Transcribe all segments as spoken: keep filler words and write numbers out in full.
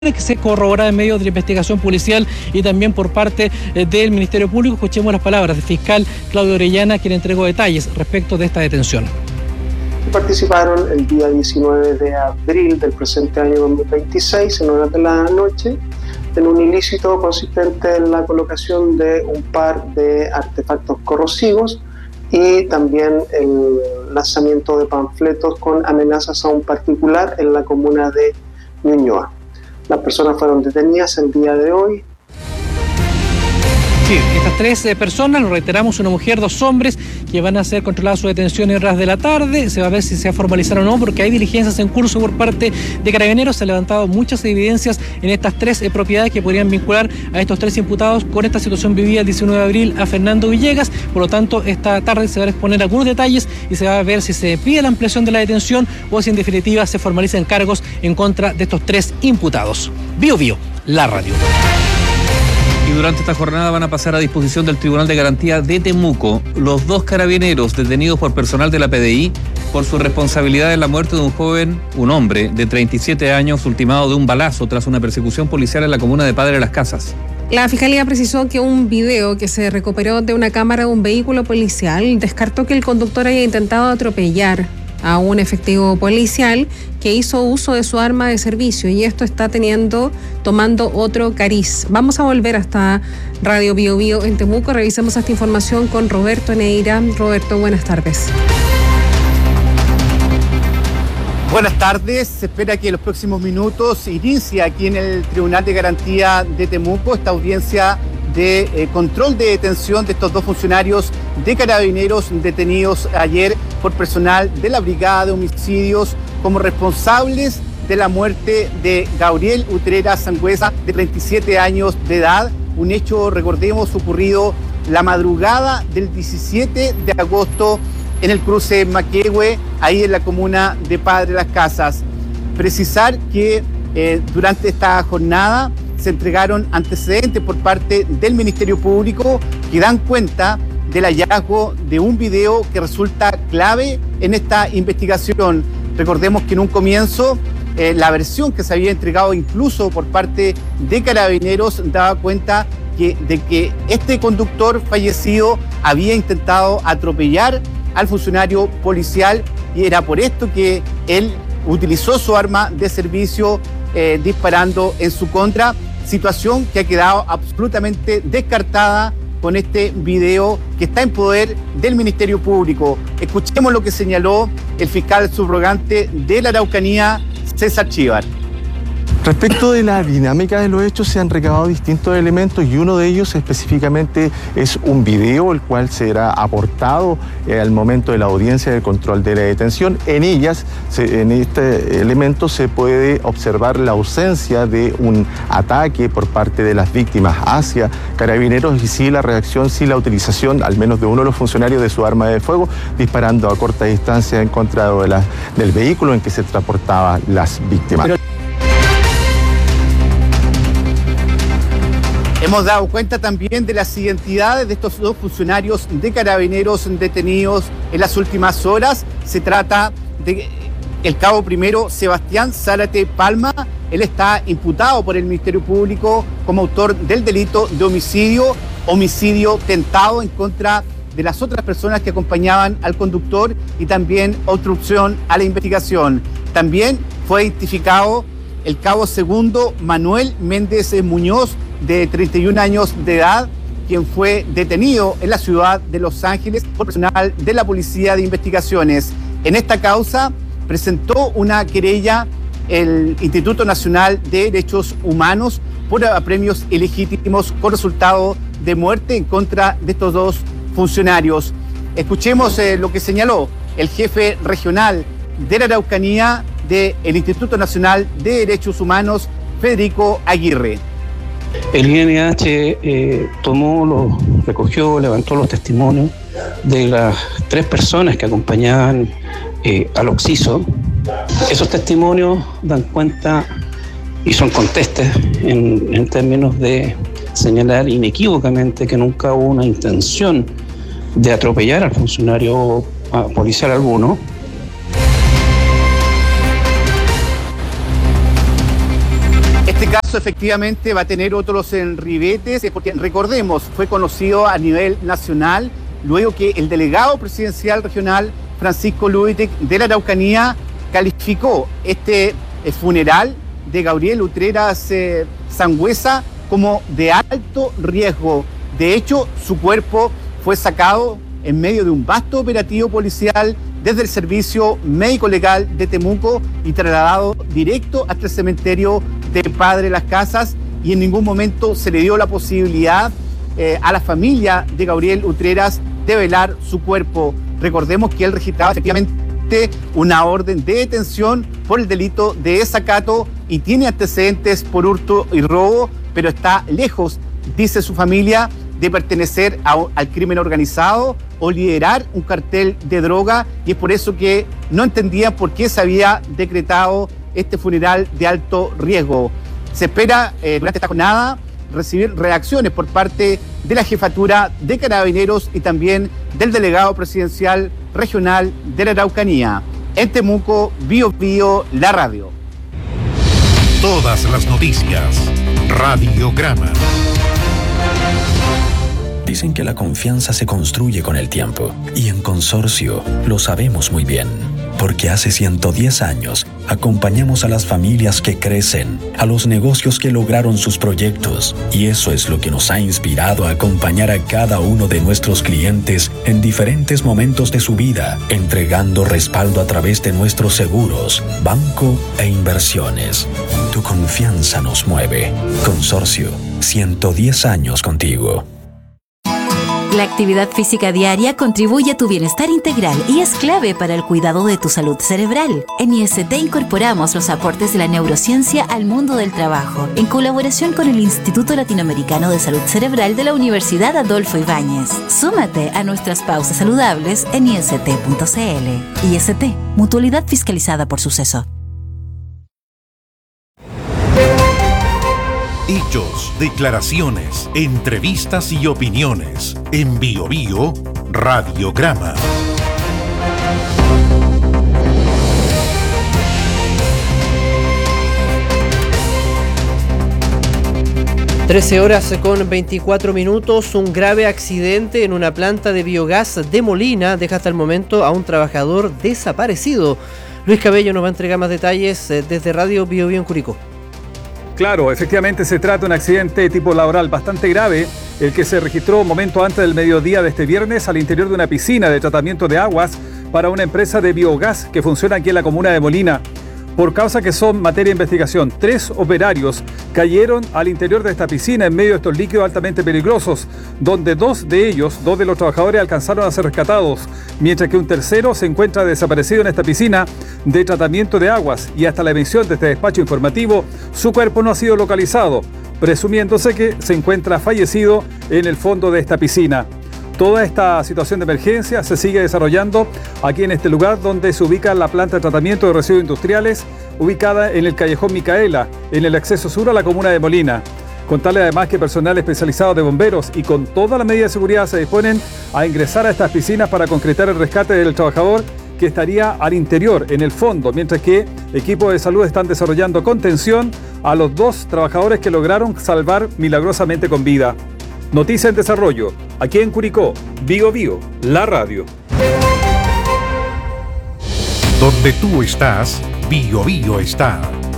que se corrobora en medio de la investigación policial y también por parte eh, del Ministerio Público. Escuchemos las palabras del fiscal Claudio Orellana, quien entregó detalles respecto de esta detención. Participaron el día diecinueve de abril del presente año dos mil veintiséis, en horas de la noche, en un ilícito consistente en la colocación de un par de artefactos corrosivos y también el lanzamiento de panfletos con amenazas a un particular en la comuna de Ñuñoa. Las personas fueron detenidas el día de hoy. Sí, estas tres eh, personas, lo reiteramos, una mujer, dos hombres, que van a ser controladas su detención en horas de la tarde. Se va a ver si se va a formalizar o no, porque hay diligencias en curso por parte de Carabineros. Se han levantado muchas evidencias en estas tres eh, propiedades que podrían vincular a estos tres imputados con esta situación vivida el diecinueve de abril a Fernando Villegas. Por lo tanto, esta tarde se van a exponer algunos detalles y se va a ver si se pide la ampliación de la detención o si en definitiva se formalizan cargos en contra de estos tres imputados. Bio Bio, la radio. Y durante esta jornada van a pasar a disposición del Tribunal de Garantía de Temuco los dos carabineros detenidos por personal de la P D I por su responsabilidad en la muerte de un joven, un hombre de treinta y siete años, ultimado de un balazo tras una persecución policial en la comuna de Padre Las Casas. La Fiscalía precisó que un video que se recuperó de una cámara de un vehículo policial descartó que el conductor haya intentado atropellar a un efectivo policial que hizo uso de su arma de servicio, y esto está teniendo, tomando otro cariz. Vamos a volver hasta Radio Bio Bio en Temuco. Revisemos esta información con Roberto Neira. Roberto, buenas tardes. Buenas tardes. Se espera que en los próximos minutos inicie aquí en el Tribunal de Garantía de Temuco esta audiencia de eh, control de detención de estos dos funcionarios de Carabineros detenidos ayer por personal de la Brigada de Homicidios como responsables de la muerte de Gabriel Utrera Sangüesa, de treinta y siete años de edad. Un hecho, recordemos, ocurrido la madrugada del diecisiete de agosto en el cruce Maquehue, ahí en la comuna de Padre Las Casas. Precisar que eh, durante esta jornada se entregaron antecedentes por parte del Ministerio Público que dan cuenta del hallazgo de un video que resulta clave en esta investigación. Recordemos que en un comienzo eh, la versión que se había entregado incluso por parte de Carabineros daba cuenta que, de que este conductor fallecido había intentado atropellar al funcionario policial, y era por esto que él utilizó su arma de servicio eh, disparando en su contra. Situación que ha quedado absolutamente descartada con este video que está en poder del Ministerio Público. Escuchemos lo que señaló el fiscal subrogante de la Araucanía, César Chívar. Respecto de la dinámica de los hechos, se han recabado distintos elementos y uno de ellos específicamente es un video el cual será aportado eh, al momento de la audiencia de control de la detención. En ellas, se, en este elemento se puede observar la ausencia de un ataque por parte de las víctimas hacia Carabineros y sí la reacción, sí la utilización al menos de uno de los funcionarios de su arma de fuego disparando a corta distancia en contra de la, del vehículo en que se transportaban las víctimas. Pero hemos dado cuenta también de las identidades de estos dos funcionarios de Carabineros detenidos en las últimas horas. Se trata de el cabo primero Sebastián Zárate Palma. Él está imputado por el Ministerio Público como autor del delito de homicidio, homicidio tentado en contra de las otras personas que acompañaban al conductor y también obstrucción a la investigación. También fue identificado el cabo segundo Manuel Méndez Muñoz, de treinta y un años de edad, quien fue detenido en la ciudad de Los Ángeles por personal de la Policía de Investigaciones. En esta causa presentó una querella el Instituto Nacional de Derechos Humanos por apremios ilegítimos con resultado de muerte en contra de estos dos funcionarios. Escuchemos eh, lo que señaló el jefe regional de la Araucanía del Instituto Nacional de Derechos Humanos, Federico Aguirre. El I N H eh, tomó, lo, recogió, levantó los testimonios de las tres personas que acompañaban eh, al occiso. Esos testimonios dan cuenta y son contestes en, en términos de señalar inequívocamente que nunca hubo una intención de atropellar al funcionario policial alguno. caso efectivamente va a tener otros enribetes, porque recordemos, fue conocido a nivel nacional luego que el delegado presidencial regional Francisco Luitek de la Araucanía calificó este funeral de Gabriel Utreras eh, Sangüesa como de alto riesgo. De hecho, su cuerpo fue sacado en medio de un vasto operativo policial desde el Servicio Médico Legal de Temuco y trasladado directo hasta el cementerio de Padre Las Casas, y en ningún momento se le dio la posibilidad eh, a la familia de Gabriel Utreras de velar su cuerpo. Recordemos que él registraba efectivamente una orden de detención por el delito de desacato y tiene antecedentes por hurto y robo, pero está lejos, dice su familia, de pertenecer a, al crimen organizado o liderar un cartel de droga, y es por eso que no entendían por qué se había decretado este funeral de alto riesgo. Se espera eh, durante esta jornada recibir reacciones por parte de la Jefatura de Carabineros y también del Delegado Presidencial Regional de la Araucanía. En Temuco, Bio Bio, la radio. Todas las noticias, Radiograma. Dicen que la confianza se construye con el tiempo, y en Consorcio lo sabemos muy bien, porque hace ciento diez años acompañamos a las familias que crecen, a los negocios que lograron sus proyectos, y eso es lo que nos ha inspirado a acompañar a cada uno de nuestros clientes en diferentes momentos de su vida, entregando respaldo a través de nuestros seguros, banco e inversiones. Tu confianza nos mueve. Consorcio, ciento diez años contigo. La actividad física diaria contribuye a tu bienestar integral y es clave para el cuidado de tu salud cerebral. En I S T incorporamos los aportes de la neurociencia al mundo del trabajo, en colaboración con el Instituto Latinoamericano de Salud Cerebral de la Universidad Adolfo Ibáñez. Súmate a nuestras pausas saludables en I S T punto C L. I S T, mutualidad fiscalizada por Suceso. Hechos, declaraciones, entrevistas y opiniones. En Bio Bio, Radiograma. trece horas con veinticuatro minutos. Un grave accidente en una planta de biogás de Molina deja hasta el momento a un trabajador desaparecido. Luis Cabello nos va a entregar más detalles desde Radio Bio Bio en Curicó. Claro, efectivamente se trata de un accidente de tipo laboral bastante grave, el que se registró un momento antes del mediodía de este viernes al interior de una piscina de tratamiento de aguas para una empresa de biogás que funciona aquí en la comuna de Molina. Por causa que son materia de investigación, tres operarios cayeron al interior de esta piscina en medio de estos líquidos altamente peligrosos, donde dos de ellos, dos de los trabajadores, alcanzaron a ser rescatados, mientras que un tercero se encuentra desaparecido en esta piscina de tratamiento de aguas, y hasta la emisión de este despacho informativo, su cuerpo no ha sido localizado, presumiéndose que se encuentra fallecido en el fondo de esta piscina. Toda esta situación de emergencia se sigue desarrollando aquí en este lugar donde se ubica la planta de tratamiento de residuos industriales, ubicada en el callejón Micaela, en el acceso sur a la comuna de Molina. Contarle además que personal especializado de bomberos y con todas las medidas de seguridad se disponen a ingresar a estas piscinas para concretar el rescate del trabajador que estaría al interior, en el fondo, mientras que equipos de salud están desarrollando contención a los dos trabajadores que lograron salvar milagrosamente con vida. Noticia en desarrollo, aquí en Curicó, Bio Bio, la radio. Donde tú estás, Bio Bio está.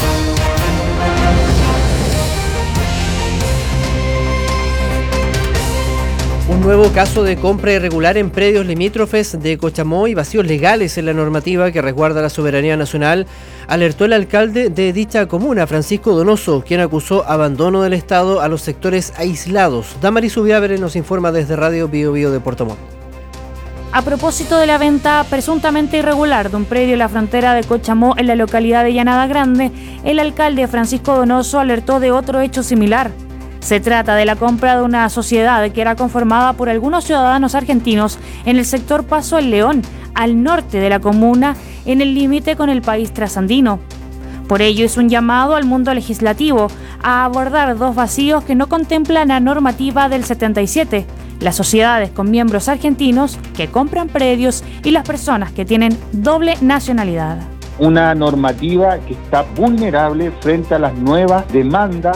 Un nuevo caso de compra irregular en predios limítrofes de Cochamó y vacíos legales en la normativa que resguarda la soberanía nacional alertó el alcalde de dicha comuna, Francisco Donoso, quien acusó abandono del Estado a los sectores aislados. Damaris Ubiabre nos informa desde Radio Bio Bio de Puerto Montt. A propósito de la venta presuntamente irregular de un predio en la frontera de Cochamó en la localidad de Llanada Grande, el alcalde Francisco Donoso alertó de otro hecho similar. Se trata de la compra de una sociedad que era conformada por algunos ciudadanos argentinos en el sector Paso El León, al norte de la comuna, en el límite con el país trasandino. Por ello es un llamado al mundo legislativo a abordar dos vacíos que no contemplan la normativa del setenta y siete, las sociedades con miembros argentinos que compran predios y las personas que tienen doble nacionalidad. una normativa que está vulnerable frente a las nuevas demandas